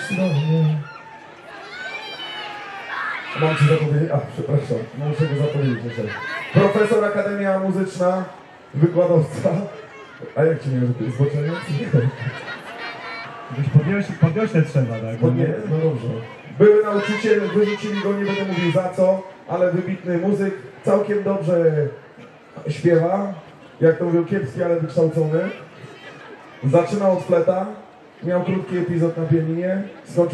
do mnie. Mam ci zapowiedzieć, przepraszam, muszę go zapowiedzieć jeszcze. Profesor, Akademia Muzyczna, wykładowca. A jak ci nie wiem, że to jest zboczeniec? Podniośle trzeba, tak? No dobrze. Były nauczyciel, wyrzucili go, nie będę mówił za co, ale wybitny muzyk, całkiem dobrze śpiewa, jak to mówią, kiepski, ale wykształcony. Zaczynał od fleta, miał krótki epizod na pianinie, skończył